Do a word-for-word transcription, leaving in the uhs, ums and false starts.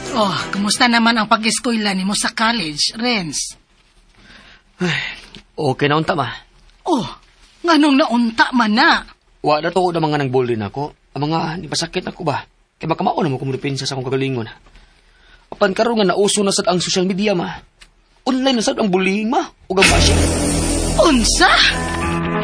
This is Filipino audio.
Oh, kumusta naman ang pag-eskwela nimo sa college, Renz? Ay, okay na unta, ma. Oh, nganong naunta man na? Wa na to na mga nang bully na ako. Ang mga nipasakit na ko ba? Kaya makamao na mo kumulipinsa sa akong kagalingon. Apan karon nga nauso na sad ang social media, ma. Online na sad ang bullying, ma. O gabasya. Unsa?